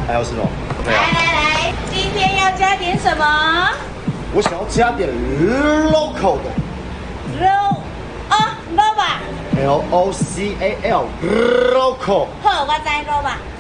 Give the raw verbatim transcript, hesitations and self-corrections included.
还有是肉。对来啊， 来来，今天要加点什么？ 我想要加点 local 的肉啊，肉吧。 ，L O C A L local。 好，我知肉吧。